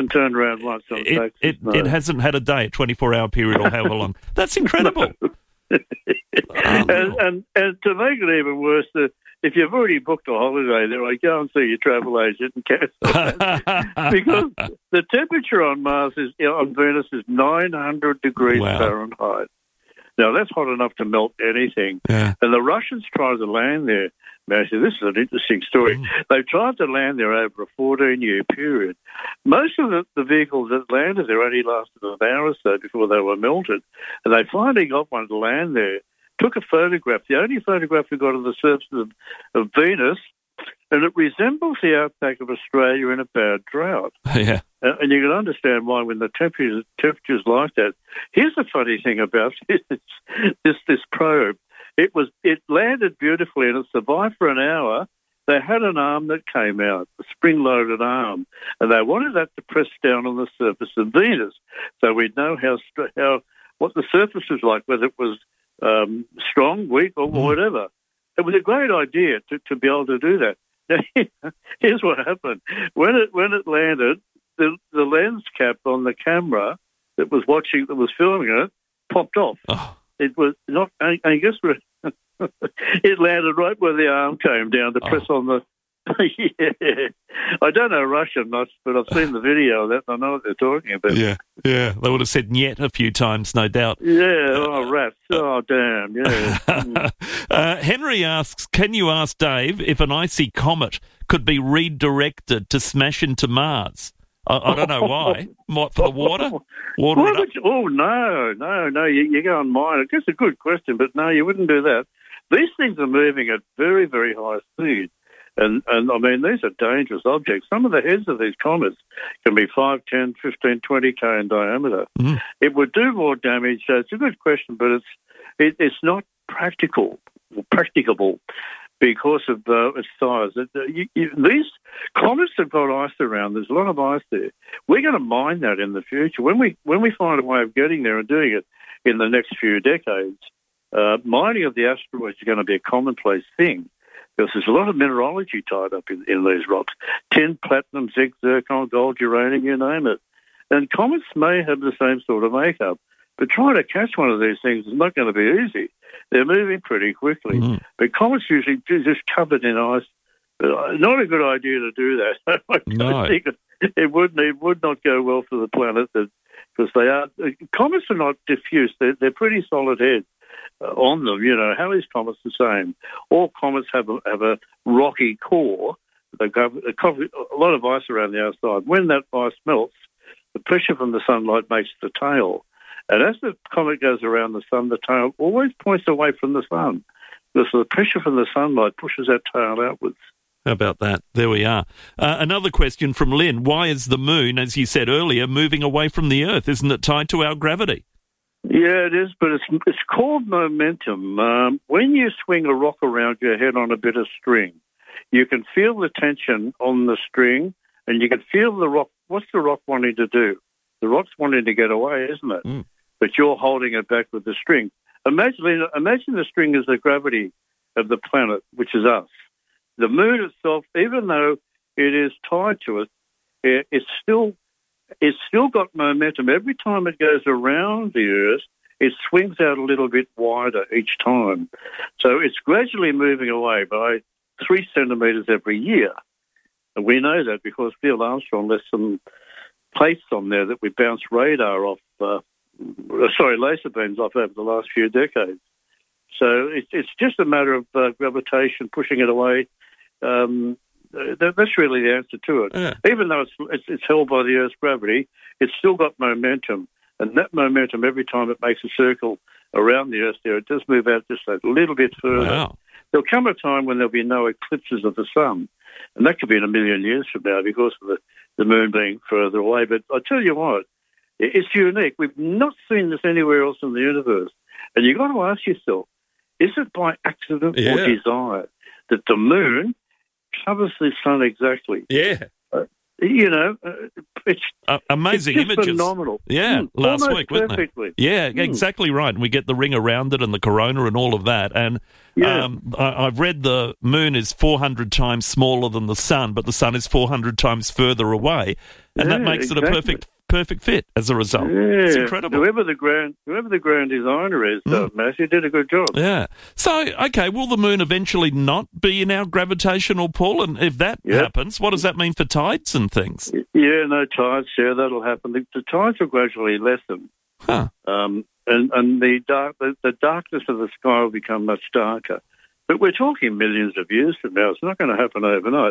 Hasn't turned around once on it hasn't had a day, a 24-hour period or however long. That's incredible. And to make it even worse, if you've already booked a holiday there, go and see your travel agent and cancel that. Because the temperature on Venus is 900 degrees Fahrenheit. Now, that's hot enough to melt anything. Yeah. And the Russians tried to land there. Matthew, this is an interesting story. They tried to land there over a 14-year period. Most of the vehicles that landed there only lasted an hour or so before they were melted. And they finally got one to land there, took a photograph, the only photograph we got of the surface of Venus, and it resembles the outback of Australia in a bad drought. Yeah. And you can understand why when the temperature's like that. Here's the funny thing about this probe. It landed beautifully and it survived for an hour. They had an arm that came out, a spring-loaded arm, and they wanted that to press down on the surface of Venus, so we'd know what the surface was like, whether it was strong, weak, or whatever. It was a great idea to be able to do that. Now, here's what happened: when it landed, the lens cap on the camera that was filming it popped off. Oh. It was not. I guess it landed right where the arm came down to press on the. Yeah. I don't know Russian much, but I've seen the video of that and I know what they're talking about. Yeah. They would have said "niet" a few times, no doubt. Yeah, rats. Oh, damn, yeah. Henry asks, can you ask Dave if an icy comet could be redirected to smash into Mars? I don't know why. For the water? No. You go on mine. It's a good question, but no, you wouldn't do that. These things are moving at very, very high speed. And I mean, these are dangerous objects. Some of the heads of these comets can be 5, 10, 15, 20K in diameter. Mm. It would do more damage. It's a good question, but it's not practicable because of its size. These comets have got ice around. There's a lot of ice there. We're going to mine that in the future. When we find a way of getting there and doing it in the next few decades, mining of the asteroids is going to be a commonplace thing. Because there's a lot of mineralogy tied up in these rocks. Tin, platinum, zinc, zircon, gold, uranium, you name it. And comets may have the same sort of makeup. But trying to catch one of these things is not going to be easy. They're moving pretty quickly. Mm-hmm. But comets usually just covered in ice. Not a good idea to do that. I think it would not go well for the planet because comets are not diffuse. They're pretty solid heads on them. Halley's Comet's the same. All comets have a rocky core. They've got a lot of ice around the outside. When that ice melts, the pressure from the sunlight makes the tail. And as the comet goes around the sun, the tail always points away from the sun because the pressure from the sunlight pushes that tail outwards. How about that? There we are. Another question from Lynn. Why is the moon, as you said earlier, moving away from the Earth? Isn't it tied to our gravity? Yeah, it is, but it's called momentum. When you swing a rock around your head on a bit of string, you can feel the tension on the string, and you can feel the rock. What's the rock wanting to do? The rock's wanting to get away, isn't it? Mm. But you're holding it back with the string. Imagine the string is the gravity of the planet, which is us. The moon itself, even though it is tied to it, it's still got momentum. Every time it goes around the Earth, it swings out a little bit wider each time. So it's gradually moving away by 3 centimetres every year. And we know that because Neil Armstrong left some plates on there that we bounced radar off, laser beams off over the last few decades. So it's just a matter of gravitation pushing it away. That's really the answer to it. Yeah. Even though it's held by the Earth's gravity, it's still got momentum. And that momentum, every time it makes a circle around the Earth there, it does move out just a little bit further. Wow. There'll come a time when there'll be no eclipses of the sun. And that could be in 1 million years from now because of the moon being further away. But I tell you what, it's unique. We've not seen this anywhere else in the universe. And you've got to ask yourself, is it by accident or desire that the moon covers the sun exactly? Yeah. It's amazing it's just images. phenomenal. Yeah, last almost week, wasn't perfectly. it? Yeah, exactly right. And we get the ring around it and the corona and all of that. And I've read the moon is 400 times smaller than the sun, but the sun is 400 times further away, and that makes it a perfect fit as a result. Yeah. It's incredible. Whoever the grand designer is, Matthew, did a good job. Yeah. So, okay, will the moon eventually not be in our gravitational pull? And if that happens, what does that mean for tides and things? Yeah, no tides. Yeah, that'll happen. The tides will gradually lessen. Huh. And the darkness of the sky will become much darker. But we're talking millions of years from now. It's not going to happen overnight.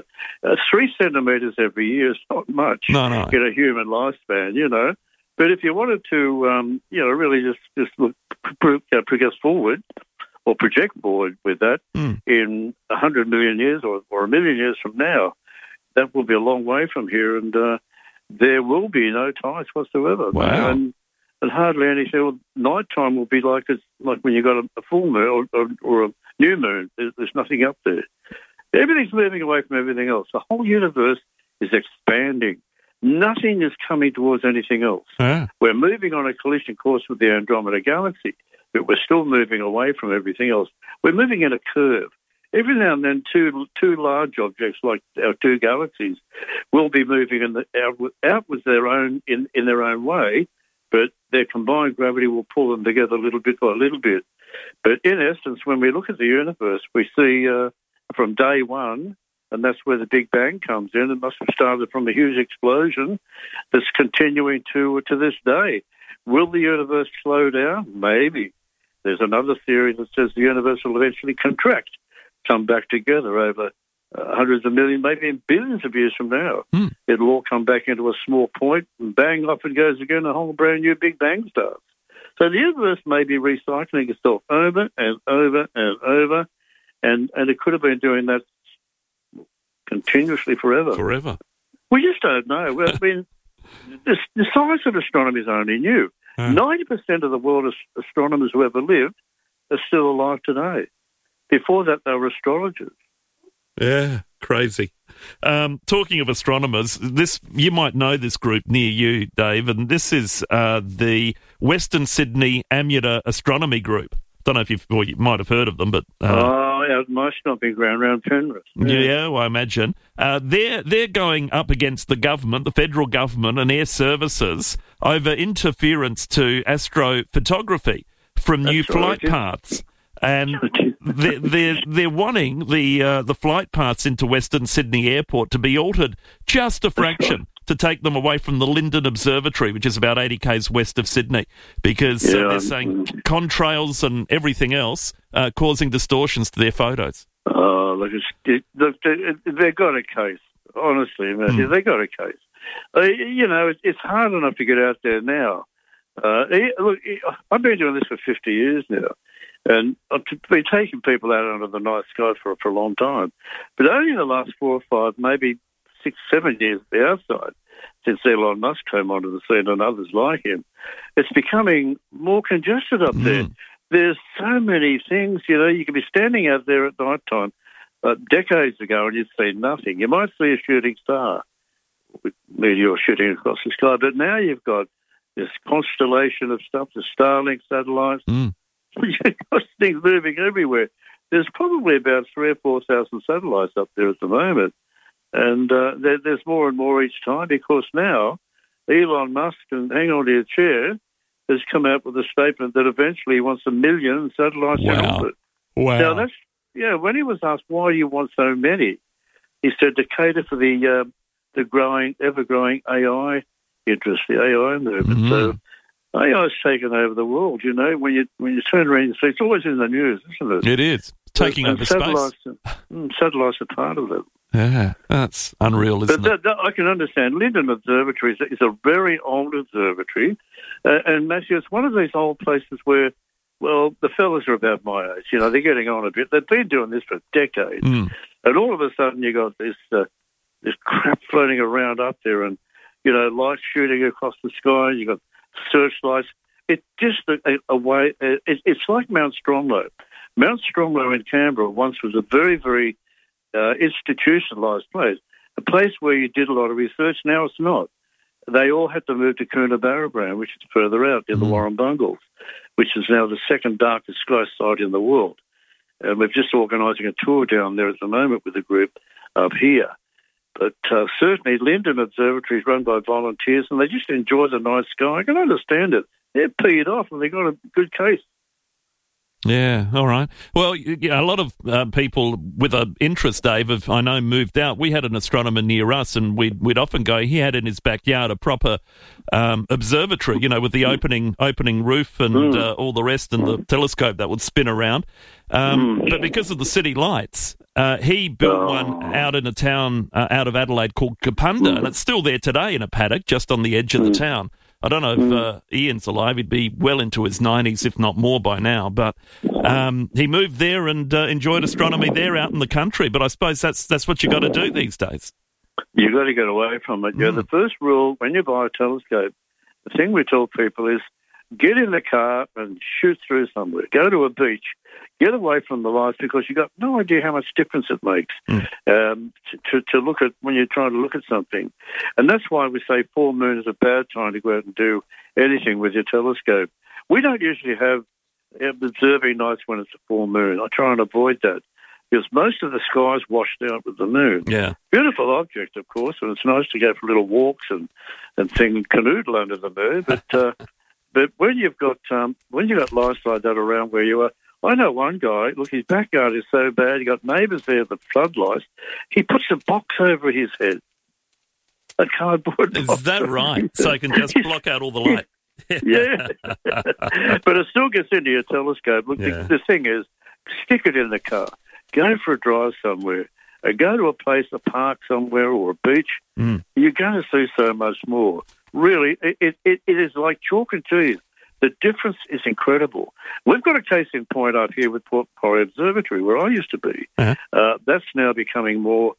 3 centimetres every year is not much in a human lifespan, But if you wanted to, really just progress forward or project forward with that in 100 million years or 1 million years from now, that will be a long way from here, and there will be no tides whatsoever. Wow. And hardly anything. Nighttime will be like when you got a full moon or a new moon. There's nothing up there. Everything's moving away from everything else. The whole universe is expanding. Nothing is coming towards anything else. Yeah. We're moving on a collision course with the Andromeda Galaxy, but we're still moving away from everything else. We're moving in a curve. Every now and then, two large objects like our two galaxies will be moving out with their own in their own way, but their combined gravity will pull them together little bit by little bit. But in essence, when we look at the universe, we see from day one, and that's where the Big Bang comes in. It must have started from a huge explosion that's continuing to this day. Will the universe slow down? Maybe. There's another theory that says the universe will eventually contract, come back together over hundreds of millions, maybe billions of years from now. It'll all come back into a small point, and bang, off it goes again, a whole brand new Big Bang starts. So the universe may be recycling itself over and over and over, and it could have been doing that continuously forever. Forever. We just don't know. Well, I mean, the science of astronomy is only new. 90% of the world's astronomers who ever lived are still alive today. Before that, they were astrologers. Yeah, crazy. Talking of astronomers, you might know this group near you, Dave, and this is the Western Sydney Amateur Astronomy Group. Don't know if you might have heard of them, but it must not be around Penrith. Yeah, well, I imagine they're going up against the government, the federal government, and air services over interference to astrophotography from new flight paths. And they're wanting the flight paths into Western Sydney Airport to be altered just a fraction to take them away from the Lyndon Observatory, which is about 80 k's west of Sydney, because they're saying contrails and everything else causing distortions to their photos. Oh, look, they've got a case. Honestly, Matthew, they've got a case. It's hard enough to get out there now. Look, I've been doing this for 50 years now. And I've been taking people out under the night sky for a long time. But only in the last 4 or 5, maybe 6, 7 years the outside, since Elon Musk came onto the scene and others like him, it's becoming more congested up there. There's so many things, you could be standing out there at night time decades ago and you'd see nothing. You might see a shooting star with meteor shooting across the sky, but now you've got this constellation of stuff, the Starlink satellites. You've got things moving everywhere. There's probably about 3,000 or 4,000 satellites up there at the moment. And there's more and more each time, because now Elon Musk, and hang on to your chair, has come out with a statement that eventually he wants 1 million satellites in orbit. Wow. Now, when he was asked why do you want so many, he said to cater for the ever-growing AI interest, the AI movement. So AI has taken over the world, when you turn around and see, it's always in the news, isn't it? It is. Taking over space. Satellites are part of it. Yeah, that's unreal, isn't it? I can understand. Lyndon Observatory is a very old observatory. And, Matthew, it's one of these old places where, well, the fellas are about my age. They're getting on a bit. They've been doing this for decades. And all of a sudden you got this crap floating around up there and, lights shooting across the sky. You got searchlights. It's just a way. It's like Mount Stromlo. Mount Stromlo in Canberra once was a very, very institutionalised place. a place where you did a lot of research. Now it's not. They all had to move to Coonabarabran, which is further out in the Warrumbungles, which is now the second darkest sky site in the world. And we're just organising a tour down there at the moment with a group up here. But certainly Lyndon Observatory is run by volunteers and they just enjoy the night sky. I can understand it. They're peed off and they've got a good case. Yeah, all right. Well, a lot of people with an interest, Dave, I know, moved out. We had an astronomer near us, and we'd often go. He had in his backyard a proper observatory, with the opening roof and all the rest, and the telescope that would spin around. But because of the city lights, he built one out in a town out of Adelaide called Kapunda, and it's still there today in a paddock just on the edge of the town. I don't know if Ian's alive. He'd be well into his 90s, if not more by now. But he moved there and enjoyed astronomy there out in the country. But I suppose that's what you got to do these days. You've got to get away from it. Yeah, the first rule when you buy a telescope, the thing we tell people is get in the car and shoot through somewhere. Go to a beach. Get away from the lights because you've got no idea how much difference it makes to look at when you're trying to look at something. And that's why we say full moon is a bad time to go out and do anything with your telescope. We don't usually have observing nights when it's a full moon. I try and avoid that because most of the sky's washed out with the moon. Yeah. Beautiful object, of course, and it's nice to go for little walks and canoodle under the moon. But when you've got lights like that around where you are, I know one guy, look, his backyard is so bad, he got neighbours there with floodlights. He puts a box over his head, a cardboard box. Is that right? So he can just block out all the light. Yeah. But it still gets into your telescope. Look, the thing is, stick it in the car. Go for a drive somewhere. Go to a place, a park somewhere or a beach. You're going to see so much more. Really, it is like chalk and cheese. The difference is incredible. We've got a case in point up here with Port Macquarie Observatory, where I used to be. That's now becoming more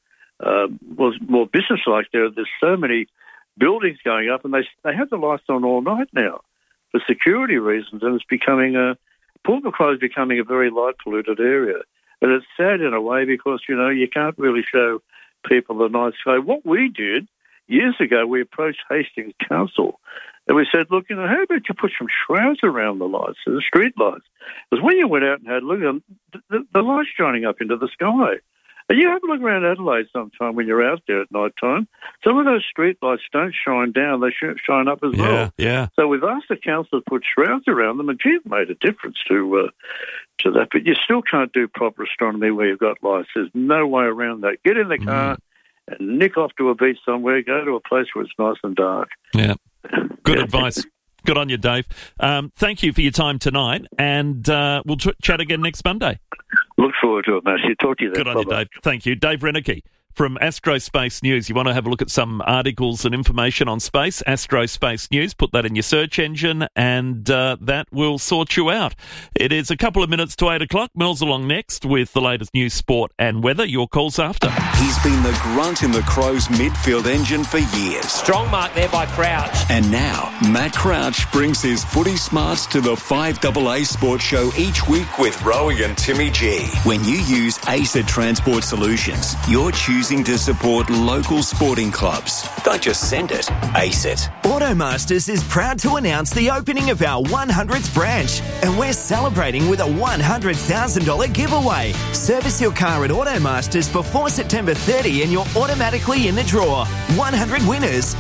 business-like. There's so many buildings going up, and they have the lights on all night now for security reasons, and it's becoming Port Macquarie is becoming a very light-polluted area. And it's sad in a way because, you can't really show people the night sky. What we did years ago, we approached Hastings Council and we said, look, how about you put some shrouds around the lights, the street lights? Because when you went out and had a look at them, the lights shining up into the sky. And you have a look around Adelaide sometime when you're out there at night time. Some of those street lights don't shine down, they shine up as well. Yeah. So we've asked the council to put shrouds around them, and gee, it made a difference to that. But you still can't do proper astronomy where you've got lights. There's no way around that. Get in the car and nick off to a beach somewhere, go to a place where it's nice and dark. Yeah. Good advice. Good on you, Dave. Thank you for your time tonight, and we'll chat again next Monday. Look forward to it, Matthew. Talk to you then. Good on you, Dave. Thank you. Dave Reneke from Astrospace News. You want to have a look at some articles and information on space? Astrospace News. Put that in your search engine, and that will sort you out. It is a couple of minutes to 8 o'clock. Mel's along next with the latest news, sport and weather. Your calls after. He's been the grunt in the Crows midfield engine for years. Strong mark there by Crouch. And now, Matt Crouch brings his footy smarts to the 5AA Sports Show each week with Rowie and Timmy G. When you use ACET Transport Solutions, you're choosing to support local sporting clubs. Don't just send it, ACET. Automasters is proud to announce the opening of our 100th branch, and we're celebrating with a $100,000 giveaway. Service your car at Automasters before September 30 and you're automatically in the draw. 100 winners,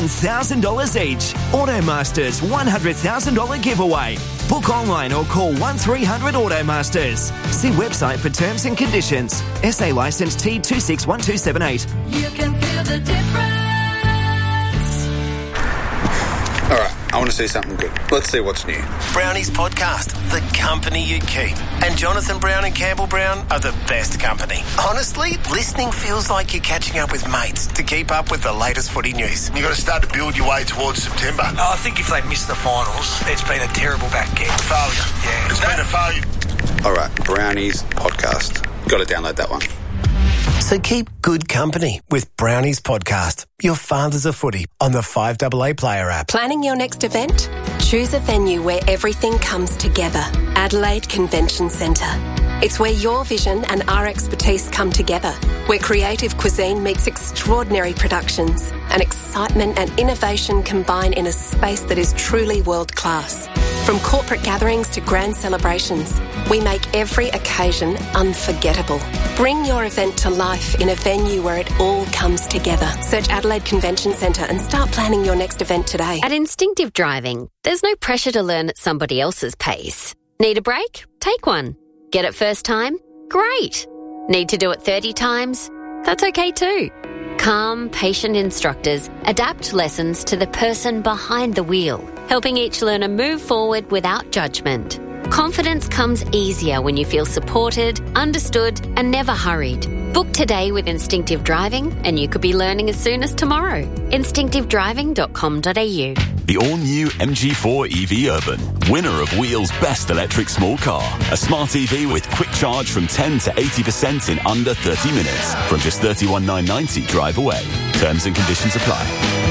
$1,000 each. Automasters $100,000 giveaway. Book online or call 1300 Automasters. See website for terms and conditions. SA licence T261278. You can feel the difference. All right, I want to see something good. Let's see what's new. Brownie's podcast, The Company You Keep. And Jonathan Brown and Campbell Brown are the best company. Honestly, listening feels like you're catching up with mates to keep up with the latest footy news. You've got to start to build your way towards September. I think if they miss the finals, it's been a terrible back end. Failure. Yeah. It's been a failure. All right, Brownie's podcast. Got to download that one. So keep good company with Brownie's podcast, Your Father's a Footy, on the 5AA Player app. Planning your next event? Choose a venue where everything comes together. Adelaide Convention Centre. It's where your vision and our expertise come together, where creative cuisine meets extraordinary productions and excitement and innovation combine in a space that is truly world-class. From corporate gatherings to grand celebrations, we make every occasion unforgettable. Bring your event to life in a venue where it all comes together. Search Adelaide Convention Centre and start planning your next event today. At Instinctive Driving, there's no pressure to learn at somebody else's pace. Need a break? Take one. Get it first time? Great. Need to do it 30 times? That's okay too. Calm, patient instructors adapt lessons to the person behind the wheel, helping each learner move forward without judgment. Confidence comes easier when you feel supported, understood, and never hurried. Book today with Instinctive Driving and you could be learning as soon as tomorrow. Instinctivedriving.com.au. The all-new MG4 EV Urban, winner of Wheel's Best Electric Small Car. A smart EV with quick charge from 10 to 80% in under 30 minutes. From just $31,990 drive away. Terms and conditions apply.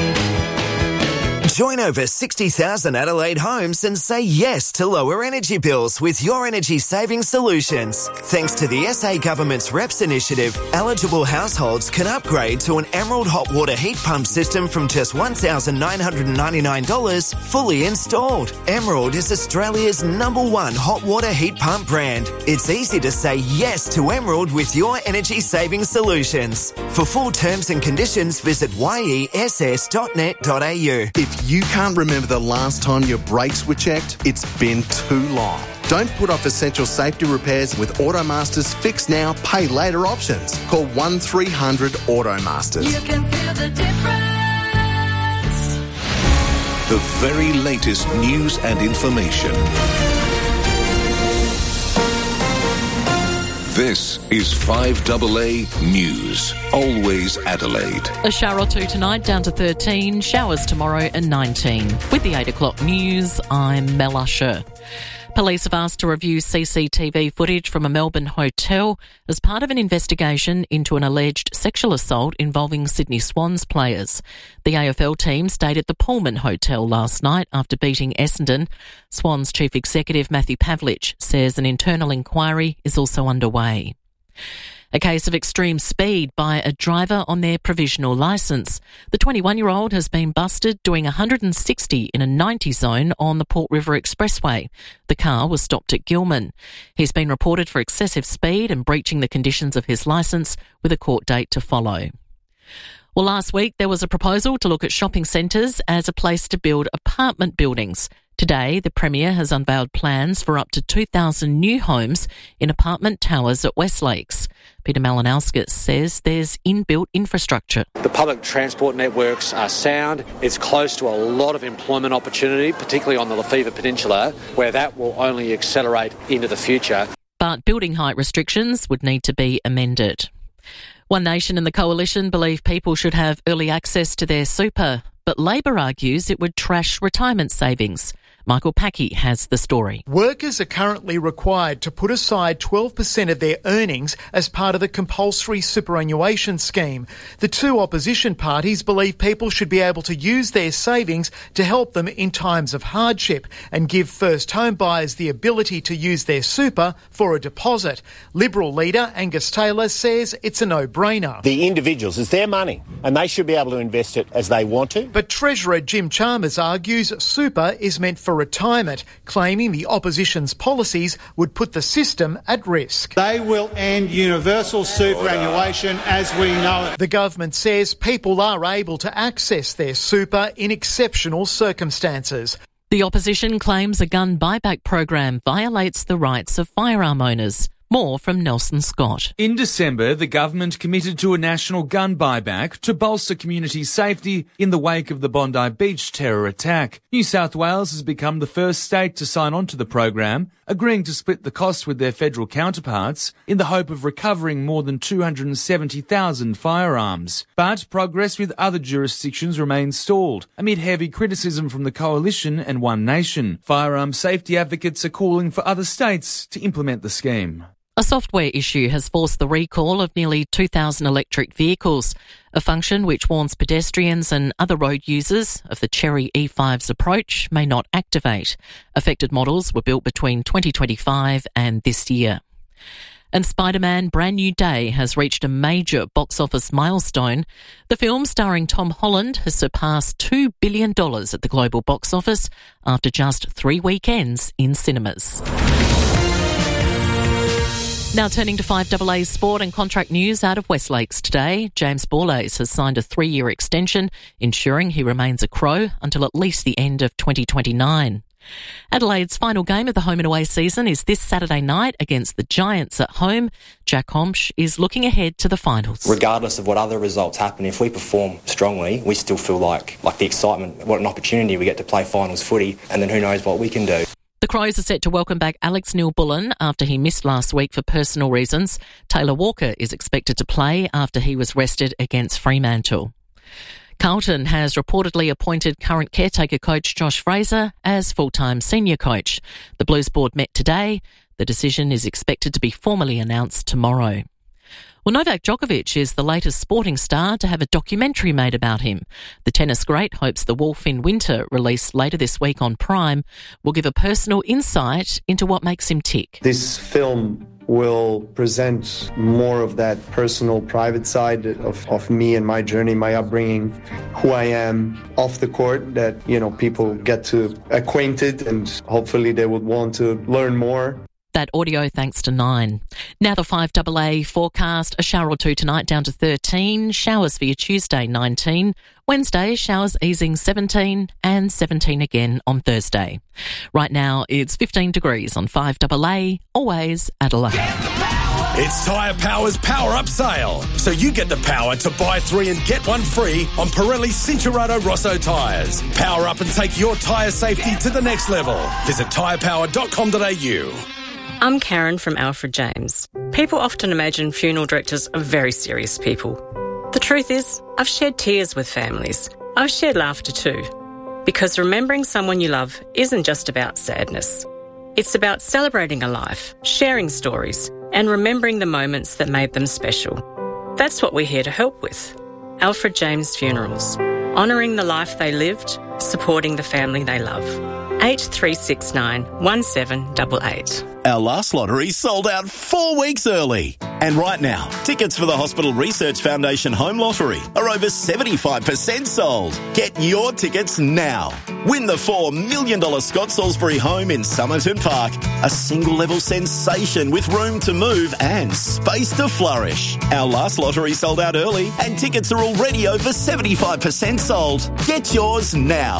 Join over 60,000 Adelaide homes and say yes to lower energy bills with Your Energy Saving Solutions. Thanks to the SA Government's REPS initiative, eligible households can upgrade to an Emerald hot water heat pump system from just $1,999 fully installed. Emerald is Australia's #1 hot water heat pump brand. It's easy to say yes to Emerald with Your Energy Saving Solutions. For full terms and conditions, visit yess.net.au. If you can't remember the last time your brakes were checked, it's been too long. Don't put off essential safety repairs with Automaster's Fix Now, Pay Later options. Call 1300 Automasters. You can feel the difference. The very latest news and information. This is 5AA News. Always Adelaide. A shower or two tonight, down to 13. Showers tomorrow and 19. With the 8 o'clock news, I'm Mel Usher. Police have asked to review CCTV footage from a Melbourne hotel as part of an investigation into an alleged sexual assault involving Sydney Swans players. The AFL team stayed at the Pullman Hotel last night after beating Essendon. Swans Chief Executive Matthew Pavlich says an internal inquiry is also underway. A case of extreme speed by a driver on their provisional licence. The 21-year-old has been busted doing 160 in a 90 zone on the Port River Expressway. The car was stopped at Gilman. He's been reported for excessive speed and breaching the conditions of his licence with a court date to follow. Well, last week there was a proposal to look at shopping centres as a place to build apartment buildings. Today, the Premier has unveiled plans for up to 2,000 new homes in apartment towers at West Lakes. Peter Malinauskas says there's inbuilt infrastructure. The public transport networks are sound. It's close to a lot of employment opportunity, particularly on the Lefevre Peninsula, where that will only accelerate into the future. But building height restrictions would need to be amended. One Nation and the Coalition believe people should have early access to their super, but Labor argues it would trash retirement savings. Michael Packey has the story. Workers are currently required to put aside 12% of their earnings as part of the compulsory superannuation scheme. The two opposition parties believe people should be able to use their savings to help them in times of hardship and give first home buyers the ability to use their super for a deposit. Liberal leader Angus Taylor says it's a no-brainer. The individuals, it's their money and they should be able to invest it as they want to. But Treasurer Jim Chalmers argues super is meant for retirement, claiming the opposition's policies would put the system at risk. They will end universal superannuation as we know it. The government says people are able to access their super in exceptional circumstances. The opposition claims a gun buyback program violates the rights of firearm owners. More from Nelson Scott. In December, the government committed to a national gun buyback to bolster community safety in the wake of the Bondi Beach terror attack. New South Wales has become the first state to sign on to the program, agreeing to split the cost with their federal counterparts in the hope of recovering more than 270,000 firearms. But progress with other jurisdictions remains stalled amid heavy criticism from the Coalition and One Nation. Firearm safety advocates are calling for other states to implement the scheme. A software issue has forced the recall of nearly 2,000 electric vehicles, a function which warns pedestrians and other road users of the Chery E5's approach may not activate. Affected models were built between 2025 and this year. And Spider-Man Brand New Day has reached a major box office milestone. The film, starring Tom Holland, has surpassed $2 billion at the global box office after just 3 weekends in cinemas. Now turning to 5AA sport and contract news out of West Lakes today. James Borlase has signed a 3-year extension, ensuring he remains a Crow until at least the end of 2029. Adelaide's final game of the home and away season is this Saturday night against the Giants at home. Jack Homsch is looking ahead to the finals. Regardless of what other results happen, if we perform strongly, we still feel like the excitement, what an opportunity we get to play finals footy, and then who knows what we can do. The Crows are set to welcome back Alex Neil-Bullen after he missed last week for personal reasons. Taylor Walker is expected to play after he was rested against Fremantle. Carlton has reportedly appointed current caretaker coach Josh Fraser as full-time senior coach. The Blues board met today. The decision is expected to be formally announced tomorrow. Well, Novak Djokovic is the latest sporting star to have a documentary made about him. The tennis great hopes The Wolf in Winter, released later this week on Prime, will give a personal insight into what makes him tick. This film will present more of that personal, private side of me and my journey, my upbringing, who I am off the court, that, people get to acquainted and hopefully they would want to learn more. That audio thanks to 9. Now the 5AA forecast, a shower or two tonight down to 13, showers for your Tuesday 19, Wednesday showers easing 17 and 17 again on Thursday. Right now it's 15 degrees on 5AA, always Adelaide. It's Tyre Power's Power Up Sale, so you get the power to buy 3 and get 1 free on Pirelli Cincherato Rosso tyres. Power up and take your tyre safety to the next level. Visit tyrepower.com.au. I'm Karen from Alfred James. People often imagine funeral directors are very serious people. The truth is, I've shed tears with families. I've shared laughter too. Because remembering someone you love isn't just about sadness. It's about celebrating a life, sharing stories, and remembering the moments that made them special. That's what we're here to help with. Alfred James Funerals. Honouring the life they lived, supporting the family they love. 8369 1788. Our last lottery sold out 4 weeks early. And right now, tickets for the Hospital Research Foundation Home Lottery are over 75% sold. Get your tickets now. Win the $4 million Scott Salisbury home in Somerton Park. A single-level sensation with room to move and space to flourish. Our last lottery sold out early and tickets are already over 75% sold. Get yours now.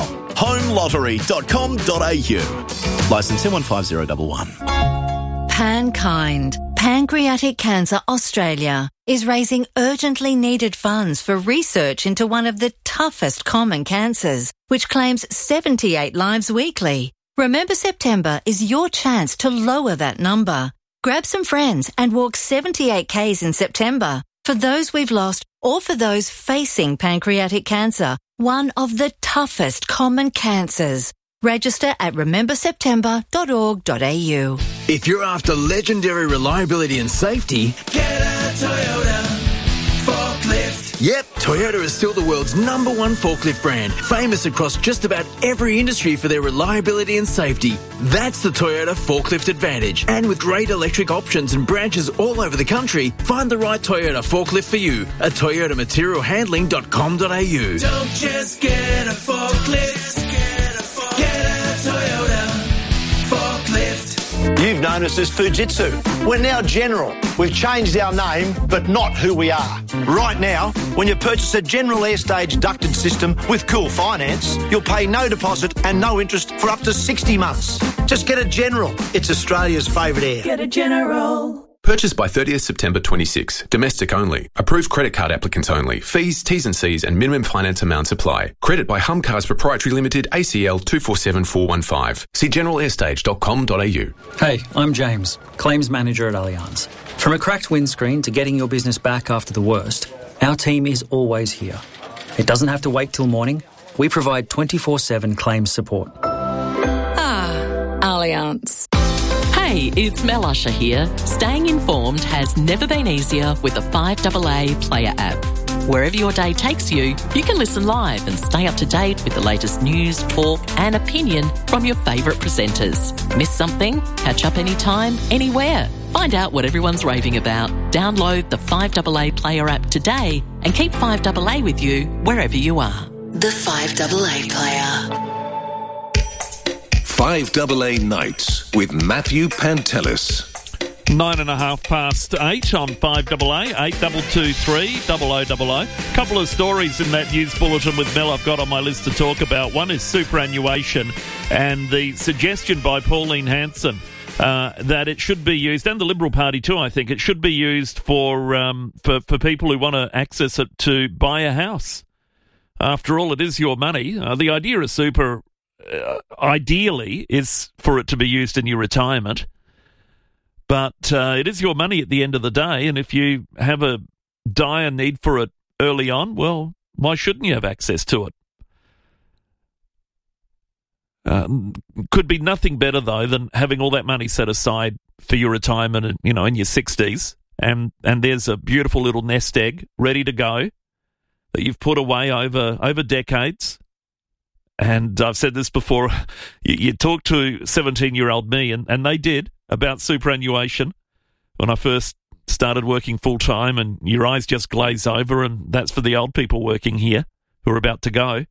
HomeLottery.com.au. Licence M150111. PanKind, Pancreatic Cancer Australia, is raising urgently needed funds for research into one of the toughest common cancers, which claims 78 lives weekly. Remember September is your chance to lower that number. Grab some friends and walk 78 Ks in September for those we've lost or for those facing pancreatic cancer, one of the toughest common cancers. Register at rememberseptember.org.au. If you're after legendary reliability and safety, get a Toyota forklift. Yep, Toyota is still the world's #1 forklift brand, famous across just about every industry for their reliability and safety. That's the Toyota Forklift Advantage. And with great electric options and branches all over the country, find the right Toyota forklift for you at toyotamaterialhandling.com.au. Don't just get a forklift, get a Toyota forklift. You've known us as Fujitsu. We're now General. We've changed our name, but not who we are. Right now, when you purchase a General Airstage ducted system with Cool Finance, you'll pay no deposit and no interest for up to 60 months. Just get a General. It's Australia's favourite air. Get a General. Purchased by 30th September 26. Domestic only. Approved credit card applicants only. Fees, T's and C's and minimum finance amounts apply. Credit by Humcars Proprietary Limited, ACL 247415. See generalairstage.com.au. Hey, I'm James, Claims Manager at Allianz. From a cracked windscreen to getting your business back after the worst, our team is always here. It doesn't have to wait till morning. We provide 24/7 claims support. Allianz. Hey, it's Mel Usher here. Staying informed has never been easier with the 5AA Player app. Wherever your day takes you, you can listen live and stay up to date with the latest news, talk and opinion from your favourite presenters. Miss something? Catch up anytime, anywhere. Find out what everyone's raving about. Download the 5AA Player app today and keep 5AA with you wherever you are. The 5AA Player. 5AA Nights with Matthew Pantelis. 8:09 on 5AA, 8223 0000. Couple of stories in that news bulletin with Mel I've got on my list to talk about. One is superannuation and the suggestion by Pauline Hanson that it should be used, and the Liberal Party too, I think, it should be used for people who want to access it to buy a house. After all, it is your money. The idea of super, ideally, is for it to be used in your retirement. But it is your money at the end of the day, and if you have a dire need for it early on, well, why shouldn't you have access to it? Could be nothing better, though, than having all that money set aside for your retirement, in your 60s, and there's a beautiful little nest egg ready to go that you've put away over decades. And I've said this before, you talk to 17-year-old me, and they did, about superannuation when I first started working full-time, and your eyes just glaze over, and that's for the old people working here who are about to go.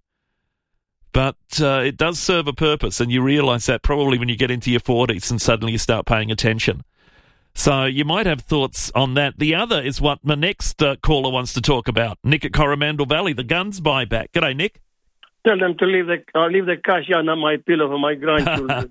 But it does serve a purpose, and you realise that probably when you get into your 40s and suddenly you start paying attention. So you might have thoughts on that. The other is what my next caller wants to talk about. Nick at Coromandel Valley, the guns buyback. G'day, Nick. Tell them to leave the cash under my pillow for my grandchildren.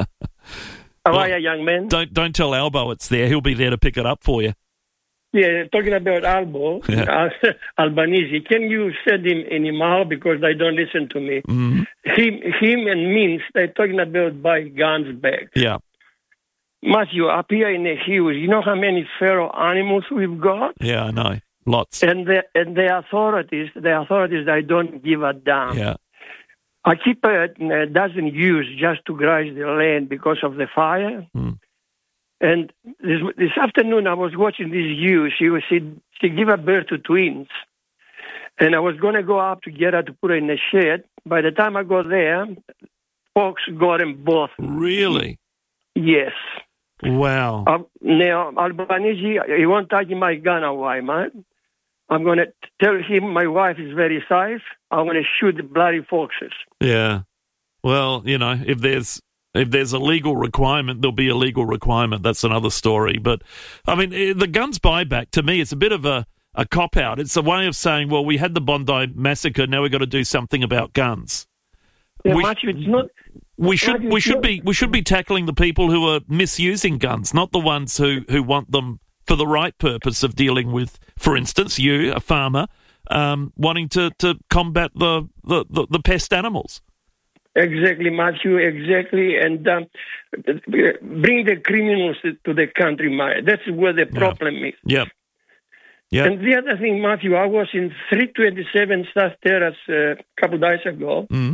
How are you, young man? Don't tell Albo it's there. He'll be there to pick it up for you. Yeah, talking about Albo, Albanese, can you send him an email because they don't listen to me? Mm-hmm. Him and Mince, they're talking about buying guns back. Yeah. Matthew, up here in the hills, you know how many feral animals we've got? Yeah, I know. Lots. And the authorities, they don't give a damn. Yeah. I keep it doesn't use just to graze the land because of the fire. Mm. And this afternoon I was watching this ewe. She gave a birth to twins. And I was going to go up to get her to put her in the shed. By the time I got there, folks got them both. Really? Yes. Wow. Now, Albanese, he won't take my gun away, man. I'm going to tell him my wife is very safe. I'm going to shoot the bloody foxes. Yeah. Well, if there's a legal requirement, there'll be a legal requirement. That's another story. But, I mean, the guns buyback, to me, it's a bit of a cop-out. It's a way of saying, well, we had the Bondi massacre, now we've got to do something about guns. Yeah, Matthew, it's not... We should be tackling the people who are misusing guns, not the ones who want them for the right purpose of dealing with, for instance, you, a farmer, wanting to combat the pest animals. Exactly, Matthew, exactly. And bring the criminals to the country, mate. That's where the problem is. Yep. And the other thing, Matthew, I was in 327 South Terrace a couple of days ago. Mm-hmm.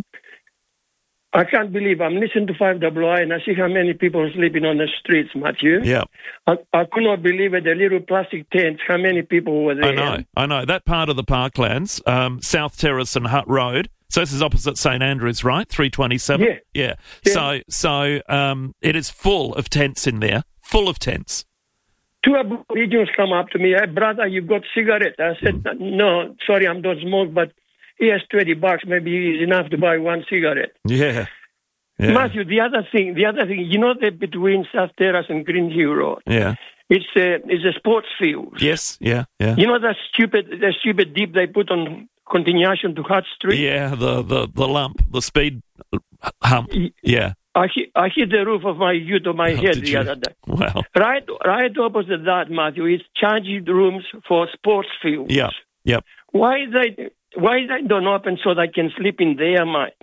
I can't believe I'm listening to 5AA and I see how many people are sleeping on the streets, Matthew. Yeah. I could not believe it, the little plastic tents, how many people were there. I know. That part of the Parklands, South Terrace and Hutt Road, so this is opposite St Andrews, right? 327? Yeah. So it is full of tents in there, full of tents. Two Aborigines come up to me, hey, brother, you got cigarette? I said, no, sorry, I don't smoke, but here's $20, maybe it's enough to buy one cigarette. Yeah. Matthew, the other thing, you know that between South Terrace and Green Hill Road? Yeah. It's a sports field. Yes, yeah. You know that stupid dip they put on continuation to Hutt Street? Yeah, the lump, the speed hump. Yeah. I hit the roof of my ute on my head the other day. Wow. Right opposite that, Matthew, is changing rooms for sports fields. Yeah. Yep. Why they don't open so they can sleep in there, mate?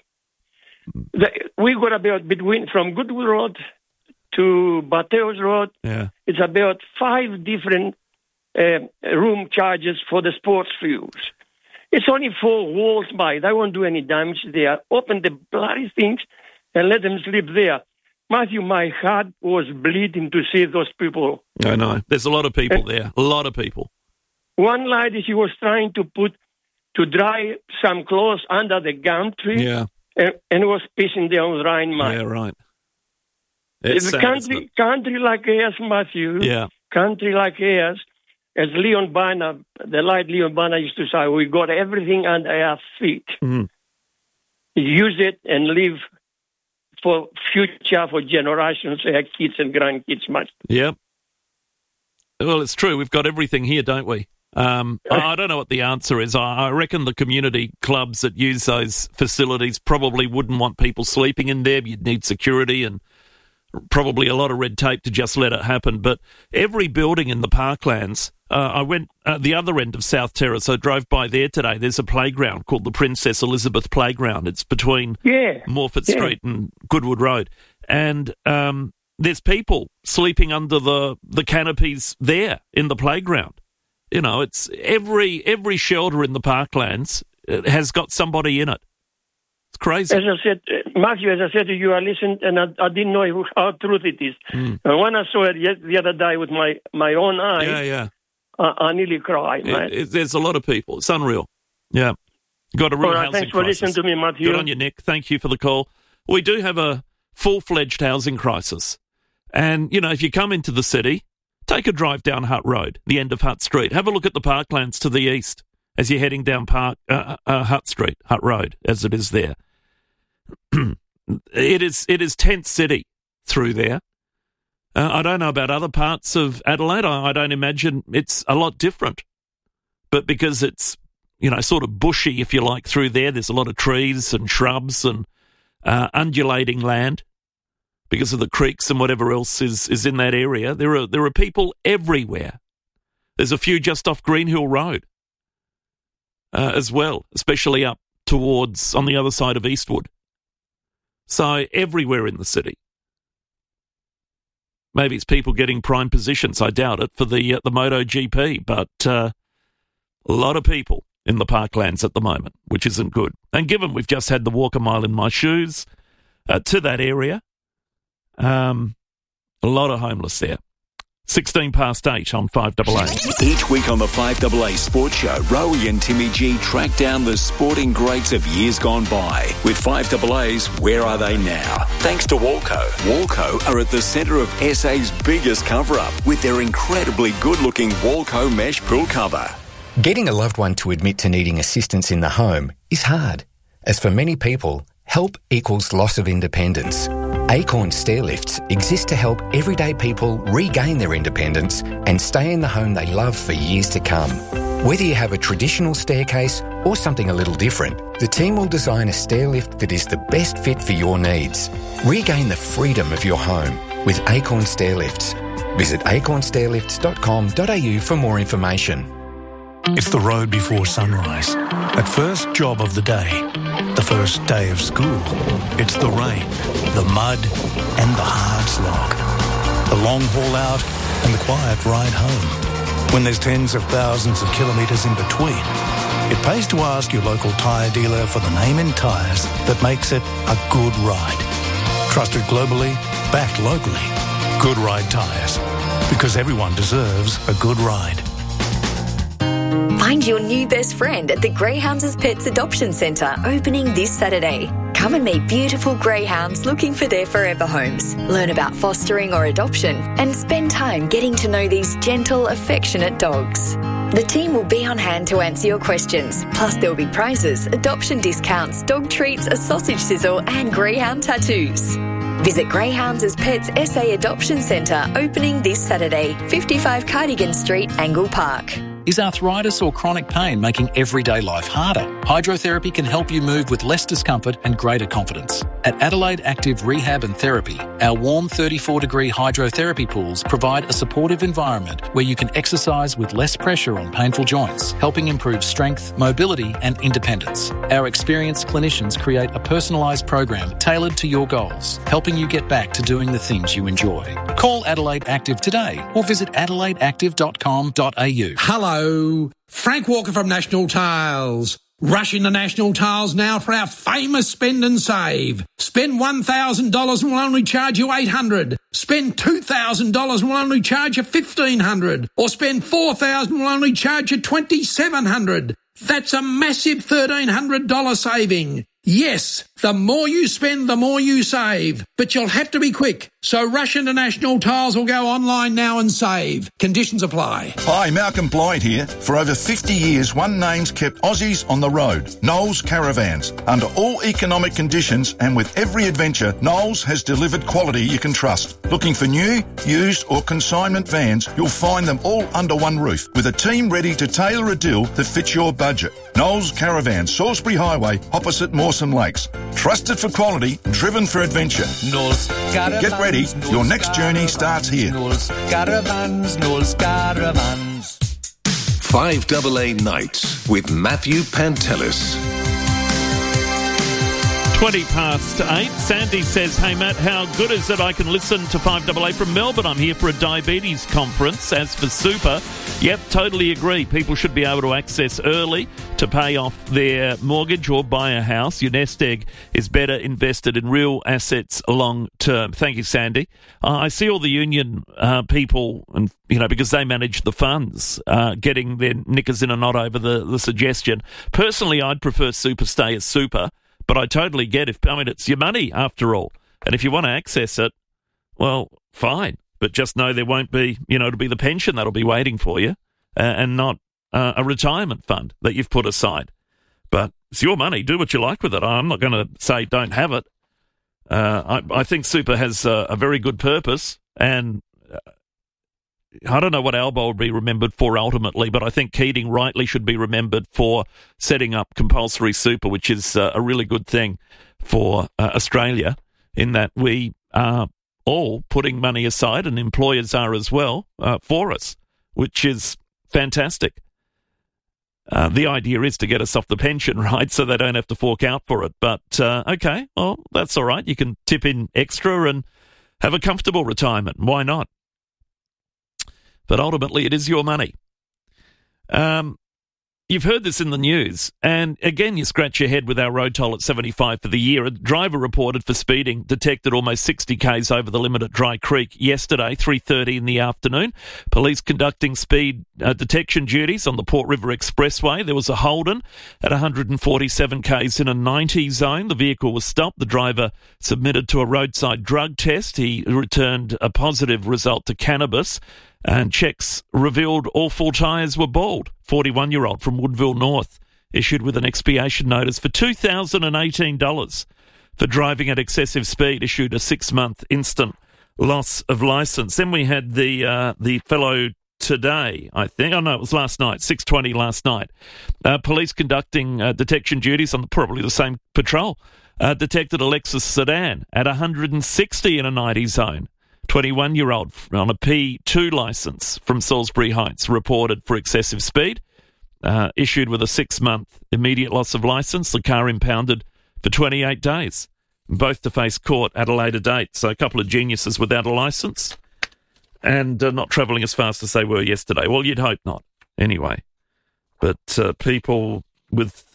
We got about from Goodwood Road to Bateos Road. Yeah. It's about 5 different room charges for the sports fields. It's only 4 walls, mate. They won't do any damage there. Open the bloody things and let them sleep there. Matthew, my heart was bleeding to see those people. I know. There's a lot of people there. A lot of people. One lady, she was trying to dry some clothes under the gum tree. Yeah. And was pissing down the rain, mate. Yeah, right. It's if a sad, country like ours, Matthew, country like ours, as Leon Barner, the late Leon Barner used to say, we got everything under our feet. Mm. Use it and live for future, for generations, our kids and grandkids much. Yeah. Well, it's true. We've got everything here, don't we? I don't know what the answer is. I reckon the community clubs that use those facilities probably wouldn't want people sleeping in there. You'd need security and probably a lot of red tape to just let it happen. But every building in the parklands, I went at the other end of South Terrace. I drove by there today. There's a playground called the Princess Elizabeth Playground. It's between Morford Street and Goodwood Road. And there's people sleeping under the canopies there in the playground. You know, it's every shelter in the parklands has got somebody in it. It's crazy. As I said, Matthew, as I said to you, I listened and I didn't know how true it is. And when I saw it the other day with my own eyes, I nearly cried, mate. There's a lot of people. It's unreal. Yeah. Got a real housing thanks for crisis. listening to me, Matthew. Good on you, Nick. Thank you for the call. We do have a full-fledged housing crisis. And, you know, if you come into the city, take a drive down Hutt Road, the end of Hutt Street. Have a look at the parklands to the east as you're heading down Hutt Street, Hutt Road, as it is there. It is tent city through there. I don't know about other parts of Adelaide. I don't imagine it's a lot different. But because it's, you know, sort of bushy, if you like, through there, there's a lot of trees and shrubs and undulating land. Because of the creeks and whatever else is in that area, there are people everywhere. There's a few just off Greenhill Road as well, especially up towards on the other side of Eastwood. So everywhere in the city. Maybe it's people getting prime positions. I doubt it for the MotoGP, but a lot of people in the parklands at the moment, which isn't good. And given we've just had the walk a mile in my shoes to that area. A lot of homeless there. 16 past 8 on 5AA. Each week on the 5AA Sports Show, Rowie and Timmy G track down the sporting greats of years gone by with 5AA's Where Are They Now? Thanks to Walco. Walco are at the centre of SA's biggest cover-up with their incredibly good-looking Walco mesh pool cover. Getting a loved one to admit to needing assistance in the home is hard, as for many people, help equals loss of independence. Acorn Stairlifts exist to help everyday people regain their independence and stay in the home they love for years to come. Whether you have a traditional staircase or something a little different, the team will design a stairlift that is the best fit for your needs. Regain the freedom of your home with Acorn Stairlifts. Visit acornstairlifts.com.au for more information. It's the road before sunrise. That first job of the day. The first day of school. It's the rain, the mud, and the hard slog. The long haul out and the quiet ride home. When there's tens of thousands of kilometres in between, it pays to ask your local tyre dealer for the name in tyres that makes it a good ride. Trusted globally, backed locally. Good Ride Tyres. Because everyone deserves a good ride. Find your new best friend at the Greyhounds Pets Adoption Centre, opening this Saturday. Come and meet beautiful greyhounds looking for their forever homes. Learn about fostering or adoption and spend time getting to know these gentle, affectionate dogs. The team will be on hand to answer your questions. Plus there'll be prizes, adoption discounts, dog treats, a sausage sizzle and greyhound tattoos. Visit Greyhounds Pets SA Adoption Centre, opening this Saturday, 55 Cardigan Street, Angle Park. Is arthritis or chronic pain making everyday life harder? Hydrotherapy can help you move with less discomfort and greater confidence. At Adelaide Active Rehab and Therapy, our warm 34-degree hydrotherapy pools provide a supportive environment where you can exercise with less pressure on painful joints, helping improve strength, mobility and independence. Our experienced clinicians create a personalised program tailored to your goals, helping you get back to doing the things you enjoy. Call Adelaide Active today or visit adelaideactive.com.au. Hello, Frank Walker from National Tiles. Rush into National Tiles now for our famous spend and save. Spend $1,000 and we'll only charge you $800. Spend $2,000 and we'll only charge you $1,500. Or spend $4,000 and we'll only charge you $2,700. That's a massive $1,300 saving. Yes, The more you spend, the more you save. But you'll have to be quick. So rush into National Tiles or go online now and save. Conditions apply. Hi, Malcolm Blyde here. For over 50 years, one name's kept Aussies on the road. Knowles Caravans. Under all economic conditions and with every adventure, Knowles has delivered quality you can trust. Looking for new, used or consignment vans, you'll find them all under one roof with a team ready to tailor a deal that fits your budget. Knowles Caravans, Salisbury Highway, opposite Mawson Lakes. Trusted for quality, driven for adventure. Knowles Caravans. Get ready, your next journey starts here. Knowles Caravans, Knowles Caravans. 5AA Nights with Matthew Pantelis. 8:20. Sandy says, hey Matt, how good is it I can listen to 5AA from Melbourne? I'm here for a diabetes conference. As for super, yep, totally agree. People should be able to access early to pay off their mortgage or buy a house. Your nest egg is better invested in real assets long term. Thank you, Sandy. I see all the union people, and because they manage the funds, getting their knickers in a knot over the suggestion. Personally, I'd prefer super stay as super. But I totally get it's your money after all. And if you want to access it, well, fine. But just know there won't be, it'll be the pension that'll be waiting for you and not a retirement fund that you've put aside. But it's your money. Do what you like with it. I'm not going to say don't have it. I think super has a very good purpose. And I don't know what Albo will be remembered for ultimately, but I think Keating rightly should be remembered for setting up compulsory super, which is a really good thing for Australia in that we are all putting money aside, and employers are as well, for us, which is fantastic. The idea is to get us off the pension, right, so they don't have to fork out for it. But, okay, well, that's all right. You can tip in extra and have a comfortable retirement. Why not? But ultimately, it is your money. You've heard this in the news, and again, you scratch your head with our road toll at 75 for the year. A driver reported for speeding detected almost 60 k's over the limit at Dry Creek yesterday, 3:30 in the afternoon. Police conducting speed detection duties on the Port River Expressway. There was a Holden at 147 k's in a 90 zone. The vehicle was stopped. The driver submitted to a roadside drug test. He returned a positive result to cannabis. And checks revealed all four tyres were bald. 41-year-old from Woodville North issued with an expiation notice for $2,018 for driving at excessive speed, issued a 6-month instant loss of licence. Then we had the fellow today, I think. Oh, no, it was last night, 6:20 last night. Police conducting detection duties on probably the same patrol detected a Lexus sedan at 160 in a 90 zone. 21-year-old on a P2 licence from Salisbury Heights reported for excessive speed, issued with a 6-month immediate loss of licence. The car impounded for 28 days, both to face court at a later date. So a couple of geniuses without a licence and not travelling as fast as they were yesterday. Well, you'd hope not, anyway. But people with,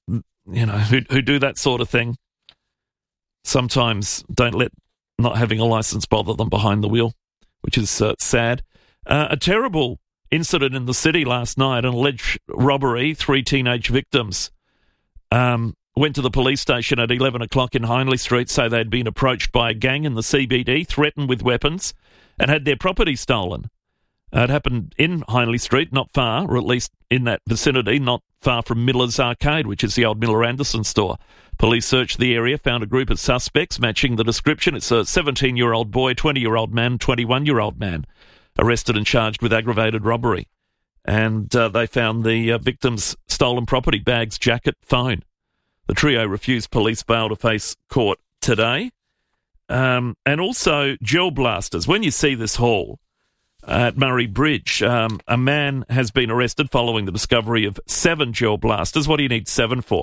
who do that sort of thing sometimes don't let not having a licence bother them behind the wheel, which is sad. A terrible incident in the city last night, an alleged robbery. 3 teenage victims went to the police station at 11 o'clock in Hindley Street, say they'd been approached by a gang in the CBD, threatened with weapons, and had their property stolen. It happened in Hindley Street, not far, or at least in that vicinity, not far from Miller's Arcade, which is the old Miller Anderson store. Police searched the area, found a group of suspects matching the description. It's a 17-year-old boy, 20-year-old man, 21-year-old man, arrested and charged with aggravated robbery. And they found the victim's stolen property, bags, jacket, phone. The trio refused police bail to face court today. And also gel blasters. When you see this haul at Murray Bridge, a man has been arrested following the discovery of 7 gel blasters. What do you need 7 for?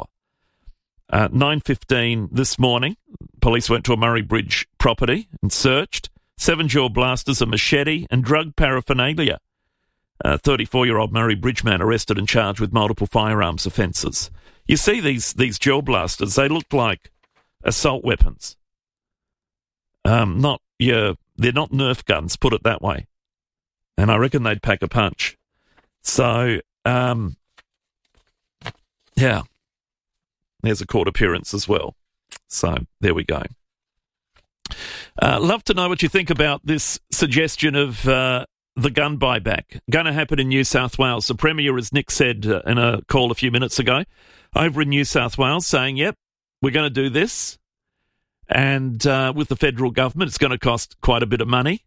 9:15 this morning, police went to a Murray Bridge property and searched 7 gel blasters, a machete and drug paraphernalia. 34-year-old Murray Bridge man arrested and charged with multiple firearms offences. You see these gel blasters, they look like assault weapons. They're not Nerf guns, put it that way. And I reckon they'd pack a punch. So, yeah. There's a court appearance as well. So there we go. Love to know what you think about this suggestion of the gun buyback. Going to happen in New South Wales. The Premier, as Nick said in a call a few minutes ago, over in New South Wales saying, yep, we're going to do this. And with the federal government, it's going to cost quite a bit of money.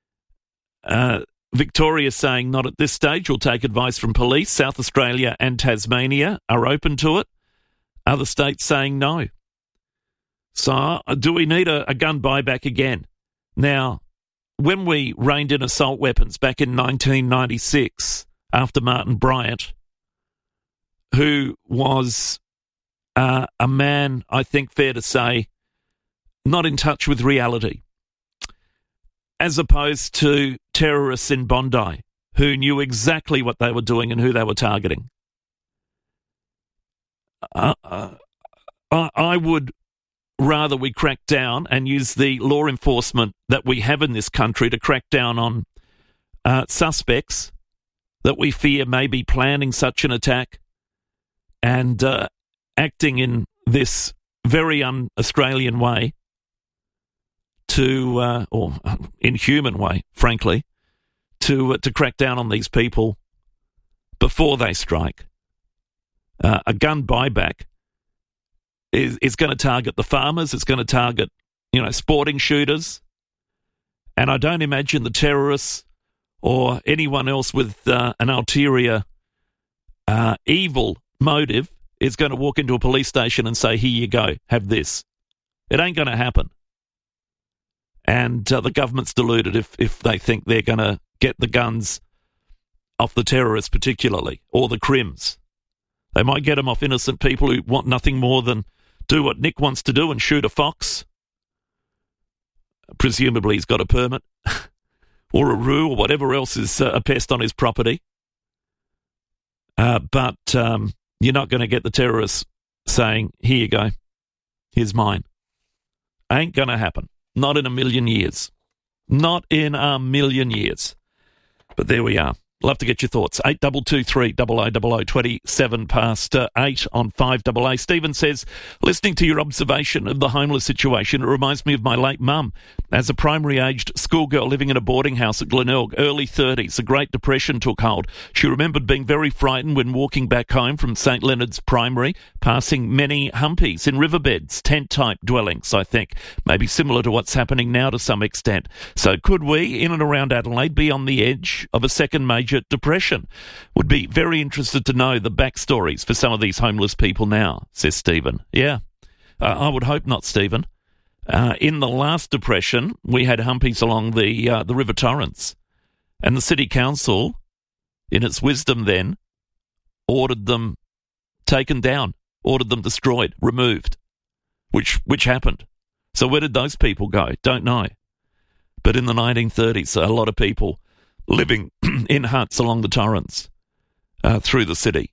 Victoria saying not at this stage. We'll take advice from police. South Australia and Tasmania are open to it. Other states saying no. So do we need a gun buyback again? Now, when we reined in assault weapons back in 1996 after Martin Bryant, who was a man, I think fair to say, not in touch with reality, as opposed to terrorists in Bondi who knew exactly what they were doing and who they were targeting. I would rather we crack down and use the law enforcement that we have in this country to crack down on suspects that we fear may be planning such an attack and acting in this very un-Australian way or inhuman way, frankly, to crack down on these people before they strike. A gun buyback is going to target the farmers. It's going to target, sporting shooters. And I don't imagine the terrorists or anyone else with an ulterior evil motive is going to walk into a police station and say, here you go, have this. It ain't going to happen. And the government's deluded if they think they're going to get the guns off the terrorists particularly, or the crims. They might get them off innocent people who want nothing more than do what Nick wants to do and shoot a fox. Presumably he's got a permit, or a roo, or whatever else is a pest on his property. But you're not going to get the terrorists saying, here you go, here's mine. Ain't going to happen. Not in a million years. Not in a million years. But there we are. Love to get your thoughts. 8223 0000, 27 past 8 on 5AA. Stephen says, listening to your observation of the homeless situation, it reminds me of my late mum. As a primary-aged schoolgirl living in a boarding house at Glenelg, early 30s, the Great Depression took hold. She remembered being very frightened when walking back home from St Leonard's Primary, passing many humpies in riverbeds, tent-type dwellings, I think. Maybe similar to what's happening now to some extent. So could we, in and around Adelaide, be on the edge of a second major depression? Would be very interested to know the backstories for some of these homeless people now, says Stephen. Yeah, I would hope not, Stephen. In the last depression, we had humpies along the River Torrens, and the City Council, in its wisdom then, ordered them taken down, ordered them destroyed, removed, which happened. So where did those people go? Don't know. But in the 1930s, a lot of people living in huts along the Torrens through the city.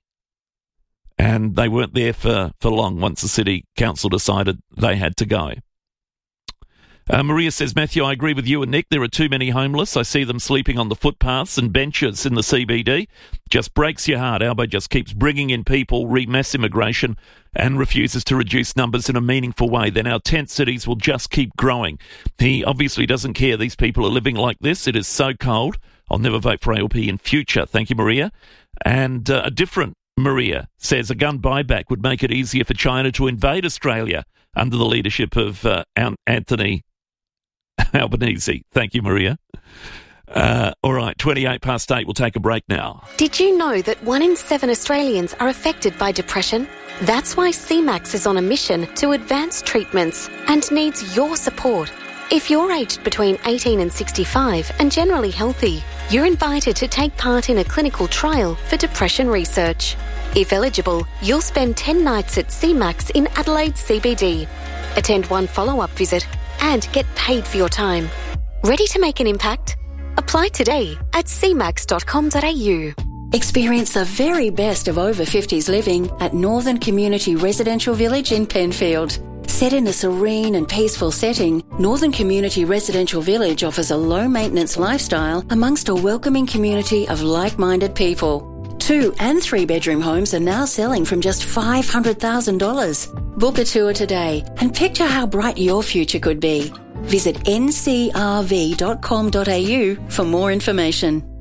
And they weren't there for long once the City Council decided they had to go. Maria says, Matthew, I agree with you and Nick. There are too many homeless. I see them sleeping on the footpaths and benches in the CBD. Just breaks your heart. Albo just keeps bringing in people, mass immigration, and refuses to reduce numbers in a meaningful way. Then our tent cities will just keep growing. He obviously doesn't care these people are living like this. It is so cold. I'll never vote for ALP in future. Thank you, Maria. And a different Maria says a gun buyback would make it easier for China to invade Australia under the leadership of Anthony Albanese. Thank you, Maria. All right, 28 past 8. We'll take a break now. Did you know that 1 in 7 Australians are affected by depression? That's why CMAX is on a mission to advance treatments and needs your support. If you're aged between 18 and 65 and generally healthy, you're invited to take part in a clinical trial for depression research. If eligible, you'll spend 10 nights at CMAX in Adelaide CBD, attend 1 follow-up visit and get paid for your time. Ready to make an impact? Apply today at cmax.com.au. Experience the very best of over 50s living at Northern Community Residential Village in Penfield. Set in a serene and peaceful setting, Northern Community Residential Village offers a low-maintenance lifestyle amongst a welcoming community of like-minded people. 2 and 3 bedroom homes are now selling from just $500,000. Book a tour today and picture how bright your future could be. Visit ncrv.com.au for more information.